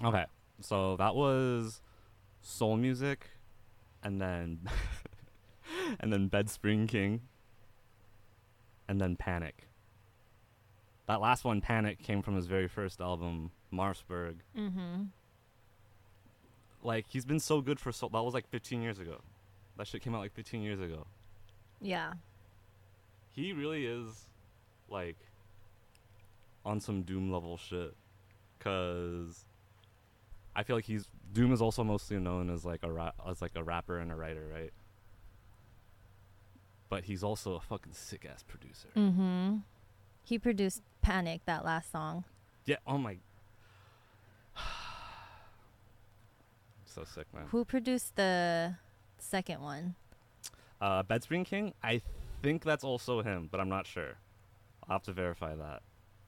Okay, so that was Soul Music, and then and then Bed Spring King, and then Panic. That last one, Panic, came from his very first album, Marsburg. Mm-hmm. Like, he's been so good for so. That was like 15 years ago. That shit came out like 15 years ago. Yeah. He really is, like, on some Doom level shit. Cause I feel like Doom is also mostly known as like a rapper and a writer, right? But he's also a fucking sick ass producer. Mm-hmm. He produced Panic, that last song. Yeah. Oh my. So sick, man. Who produced the second one? Bed Spring King. I think that's also him, but I'm not sure. I'll have to verify that.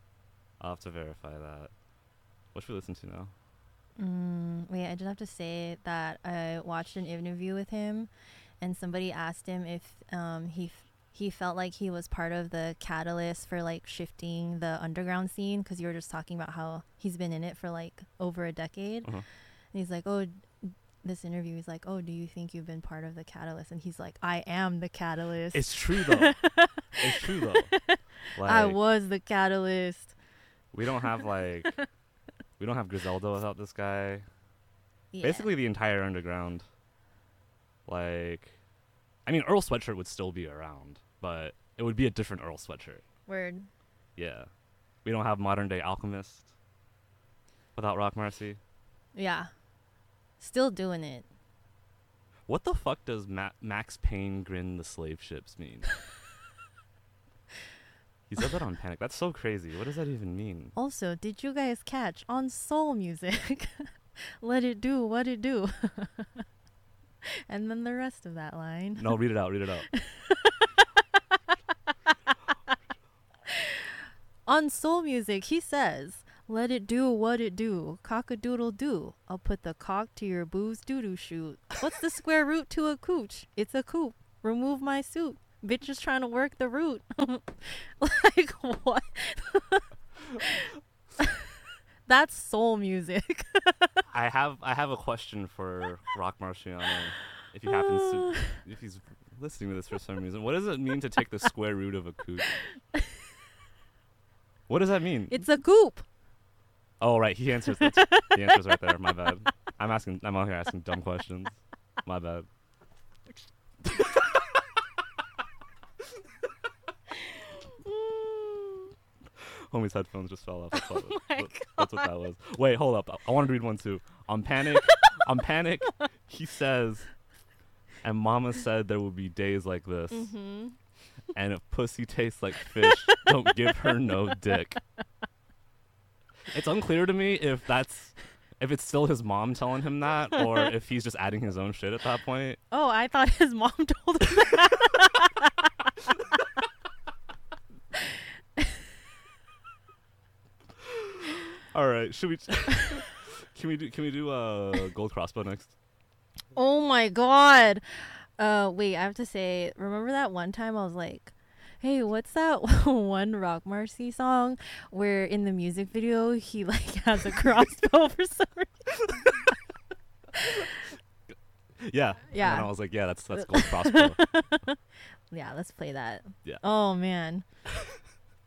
What should we listen to now? Wait, I just have to say that I watched an interview with him, and somebody asked him if he felt like he was part of the catalyst for like shifting the underground scene, because you were just talking about how he's been in it for like over a decade. Uh-huh. And he's like, oh, this interview, he's like, oh, do you think you've been part of the catalyst? And he's like, I am the catalyst. It's true though. It's true though. Like, I was the catalyst. we don't have Griselda without this guy. Yeah. Basically the entire underground. Like, I mean, Earl Sweatshirt would still be around, but it would be a different Earl Sweatshirt. Word. Yeah. We don't have modern day Alchemist without Rock Marcy. Yeah. Still doing it. What the fuck does Max Payne grin the slave ships mean? He said that on Panic. That's so crazy. What does that even mean? Also, did you guys catch on Soul Music? Let it do what it do. And then the rest of that line. No, read it out. On Soul Music, he says, let it do what it do. Cock-a-doodle do. I'll put the cock to your booze doo-doo shoot. What's the square root to a cooch? It's a coop. Remove my suit. Bitch is trying to work the root. Like, what? That's Soul Music. I have a question for Rock Marciano. If he's listening to this for some reason, what does it mean to take the square root of a coop? What does that mean? It's a goop. Oh, right. He answers right there. My bad. I'm out here asking dumb questions. My bad. Homie's headphones just fell off. That's what that was. Wait, hold up. I wanted to read one too. On Panic, he says, and Mama said there would be days like this. Mm-hmm. And if pussy tastes like fish, don't give her no dick. It's unclear to me if it's still his mom telling him that, or if he's just adding his own shit at that point. Oh, I thought his mom told him that. All right, should we? Can we do Gold Crossbow next? Oh my god. Wait, I have to say, remember that one time I was like, hey, what's that one Rock Marcy song where in the music video he like has a crossbow for some reason? Yeah. Yeah. And I was like, yeah, that's Gold Crossbow. Yeah, let's play that. Yeah. Oh man.